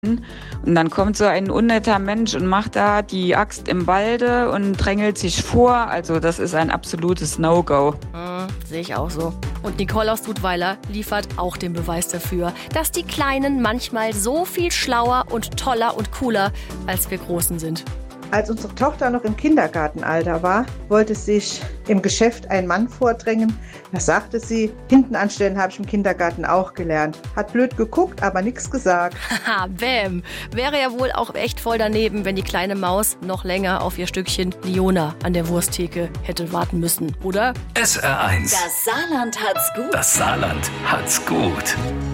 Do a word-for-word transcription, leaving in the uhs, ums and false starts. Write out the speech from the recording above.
Und dann kommt so ein unnetter Mensch und macht da die Axt im Walde und drängelt sich vor. Also das ist ein absolutes No-Go. Hm, sehe ich auch so. Und Nicole aus Dudweiler liefert auch den Beweis dafür, dass die Kleinen manchmal so viel schlauer und toller und cooler als wir Großen sind. Als unsere Tochter noch im Kindergartenalter war, wollte sich im Geschäft ein Mann vordrängen. Da sagte sie, hinten anstellen habe ich im Kindergarten auch gelernt. Hat blöd geguckt, aber nichts gesagt. Haha, bäm. Wäre ja wohl auch echt voll daneben, wenn die kleine Maus noch länger auf ihr Stückchen Liona an der Wursttheke hätte warten müssen, oder? S R eins. Das Saarland hat's gut. Das Saarland hat's gut.